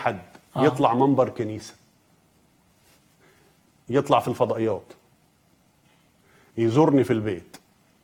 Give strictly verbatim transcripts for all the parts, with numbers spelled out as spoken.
حد آه. يطلع منبر كنيسة، يطلع في الفضائيات، يزورني في البيت،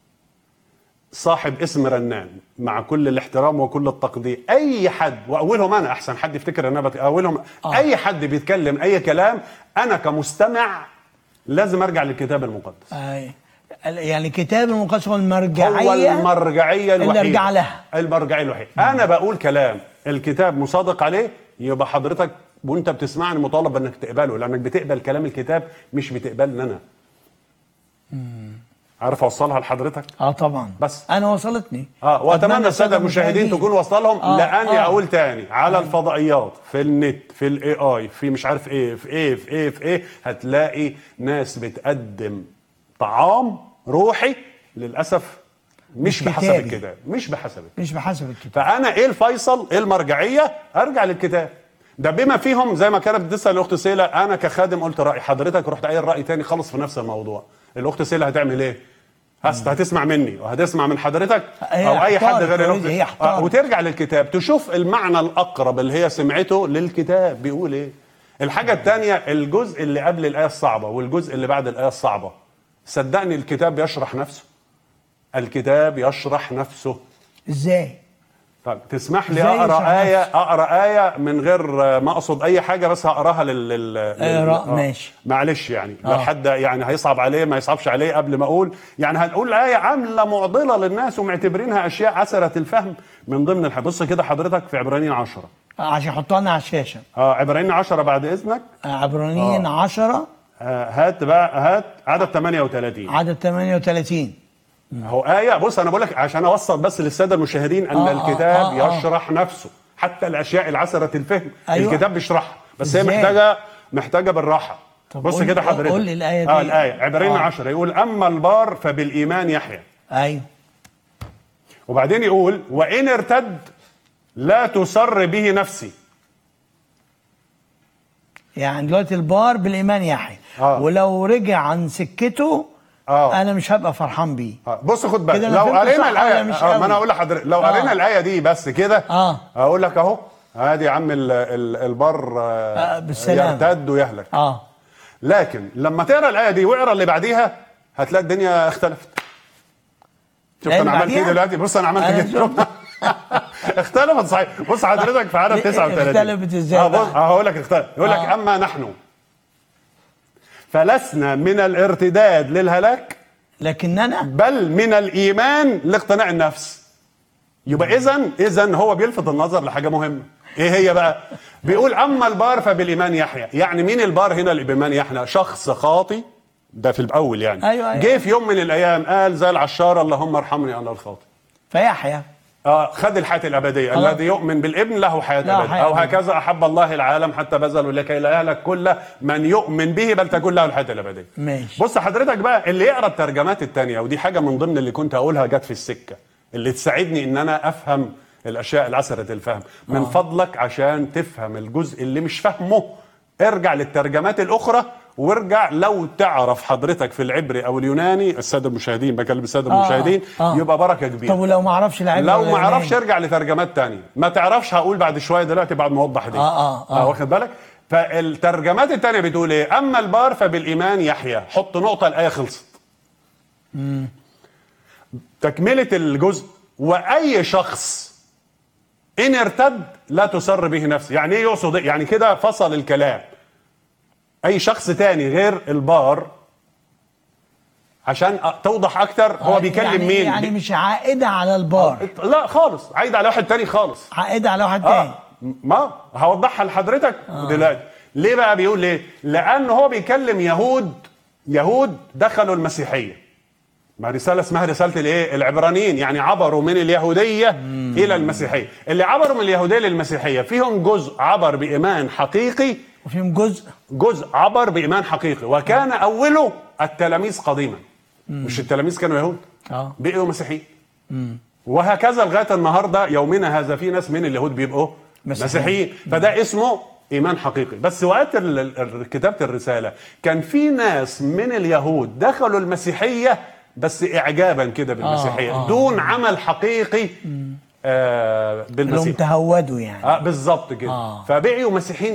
صاحب اسم رنان، مع كل الاحترام وكل التقدير، اي حد، واولهم انا، احسن حد يفتكر ان انا بت... اولهم آه. اي حد بيتكلم اي كلام، انا كمستمع لازم ارجع للكتاب المقدس. اي يعني الكتاب المقدس هو المرجعيه، هو المرجعيه الوحيده اللي ارجع لها، المرجعيه الوحيده. انا بقول كلام الكتاب مصادق عليه، يبقى حضرتك وانت بتسمعني مطالب انك تقبله، لانك بتقبل كلام الكتاب مش بتقبلني انا. امم عارف اوصلها لحضرتك؟ اه طبعا، بس انا وصلتني. اه واتمنى الساده المشاهدين تكون واصله لهم. آه لاني آه. اقول تاني على آه. الفضائيات، في النت، في الاي اي، في مش عارف ايه، في ايه في ايه في ايه، هتلاقي ناس بتقدم طعام روحي للاسف مش, مش بحسب الكتاب، مش بحسب الكتاب. مش بحسب الكتاب. فانا ايه الفيصل؟ ايه المرجعيه؟ ارجع للكتاب ده بما فيهم. زي ما كانت بتسال الاخت سيله، انا كخادم قلت راي، حضرتك رحت قايل راي تاني خالص في نفس الموضوع. الاخت سيله هتعمل ايه؟ هست هتسمع مني وهتسمع من حضرتك او اي حد غير الاخت، آه وترجع للكتاب تشوف المعنى الاقرب اللي هي سمعته للكتاب بيقول ايه. الحاجه الثانيه، الجزء اللي قبل الايه الصعبه والجزء اللي بعد الايه الصعبه، صدقني الكتاب يشرح نفسه. الكتاب يشرح نفسه. ازاي؟ طب تسمح لي اقرا ايه اقرا ايه من غير ما اقصد اي حاجه، بس هقراها لل, لل... اقرا آه. ماشي، معلش يعني آه. لو حد يعني هيصعب عليه ما يصعبش عليه قبل ما اقول. يعني هنقول ايه عامله معضله للناس ومعتبرينها اشياء عسره الفهم من ضمن الحب. بص كده حضرتك في عبرانيين عشرة، آه عشان حطها لنا على الشاشه. اه عبرانيين عشرة بعد اذنك. آه عبرانيين آه. عشرة آه هات بقى، هات عدد ثمانية وثلاثين. عدد ثمانية وثلاثين هو آية. بص أنا بقول لك عشان أوصل بس للسادة المشاهدين أن آه الكتاب آه آه يشرح نفسه، حتى الأشياء العسرة الفهم أيوة. الكتاب بيشرحها، بس هي محتاجة محتاجة بالراحة. بص كده حضرتك، قول لي الآية دي. آه الآية عبرين آه. عشرة يقول أما البار فبالإيمان يحيى. أيوة. وبعدين يقول وإن ارتد لا تسر به نفسي. يعني دلوقتي البار بالإيمان يحيى آه. ولو رجع عن سكته آه. انا مش هبقى فرحان بيه. آه. بص خد بالك لو قرينا الايه، آه. ما انا اقول لحضرتك لو قرينا آه. الايه دي بس كده اه اقول لك اهو ادي يا عم البر آه يرتد ويهلك. اه لكن لما تقرا الايه دي واقرا اللي بعديها هتلاقي الدنيا اختلفت. شفت انا عملت ايه دلوقتي؟ بص انا عملت كده اختلفت صحيح. بص حضرتك في عدد تسعة وثلاثين اختلفت ازاي؟ اه بص هقول لك اختلف. يقول لك آه. اما نحن فلسنا من الارتداد للهلاك لكننا بل من الايمان لاقتناع النفس. يبقى اذا اذا هو بيلفت النظر لحاجه مهمه. ايه هي بقى؟ بيقول اما البار فبالايمان يحيى. يعني مين البار هنا اللي بالايمان يحيى؟ شخص خاطي ده في الاول يعني أيوة أيوة. جه في يوم من الايام قال زي العشاره اللهم ارحمني انا الخاطي فيحيى اه خد الحياه الابديه. الذي يؤمن بالابن له حياه ابديه، او هكذا احب الله العالم حتى بذل لكي لا يهلك كل من يؤمن به بل تكون له الحياه الابديه. ماشي. بص حضرتك بقى اللي يقرا الترجمات الثانيه، ودي حاجه من ضمن اللي كنت اقولها جت في السكه اللي تساعدني ان انا افهم الاشياء العسره الفهم. من آه. فضلك عشان تفهم الجزء اللي مش فاهمه ارجع للترجمات الاخرى، وارجع لو تعرف حضرتك في العبري او اليوناني. الساده المشاهدين بكلم الساده آه المشاهدين آه. يبقى بركه كبيره. طب ولو ما اعرفش العبري لو ما اعرفش ارجع لترجمات تانية. ما تعرفش هقول بعد شويه دلوقتي بعد ما اوضح دي. اه اه, آه. آه واخد بالك؟ فالترجمات التانية بتقول ايه؟ اما البار فبالايمان يحيى. حط نقطه، الايه خلصت. امم تكمله الجزء واي شخص ان ارتد لا تسر به نفسه. يعني ايه يقصد؟ يعني كده فصل الكلام. اي شخص تاني غير البار عشان توضح اكتر هو آه بيكلم يعني مين. يعني مش عائده على البار آه لا خالص، عايده على واحد تاني خالص. عائده على واحد آه تاني. ما هوضحها لحضرتك آه. دلوقتي. ليه بقى بيقول ليه؟ لان هو بيكلم يهود يهود دخلوا المسيحيه. ما رساله اسمها رساله الايه؟ العبرانيين. يعني عبروا من اليهوديه مم. الى المسيحيه. اللي عبروا من اليهوديه للمسيحيه فيهم جزء عبر بايمان حقيقي، وفيهم جزء جزء عبر بإيمان حقيقي. وكان أوله التلاميذ قديما. مم. مش التلاميذ كانوا يهود اه بقوا مسيحيين. وهكذا لغاية النهاردة يومنا هذا في ناس من اليهود بيبقوا مسيحيين. فده اسمه إيمان حقيقي. بس وقت كتابة الرسالة كان في ناس من اليهود دخلوا المسيحية بس إعجابا كده بالمسيحية آه. آه. دون عمل حقيقي آه اللي هم بالمسيح. تهودوا يعني. اه بالظبط كده. آه. فبقيوا مسيحيين